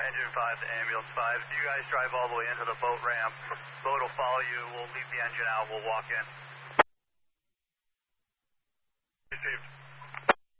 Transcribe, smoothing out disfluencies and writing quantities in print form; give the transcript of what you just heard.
Engine 5 to Ambulance 5. So you guys drive all the way into the boat ramp. Boat will follow you. We'll leave the engine out. We'll walk in.